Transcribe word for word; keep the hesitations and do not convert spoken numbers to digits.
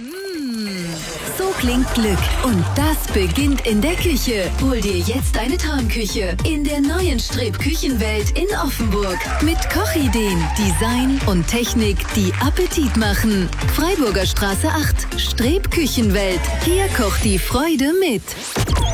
So klingt Glück. Und das beginnt in der Küche. Hol dir jetzt eine Traumküche in der neuen Streb Küchenwelt in Offenburg. Mit Kochideen, Design und Technik, die Appetit machen. Freiburger Straße acht, Streb Küchenwelt. Hier kocht die Freude mit.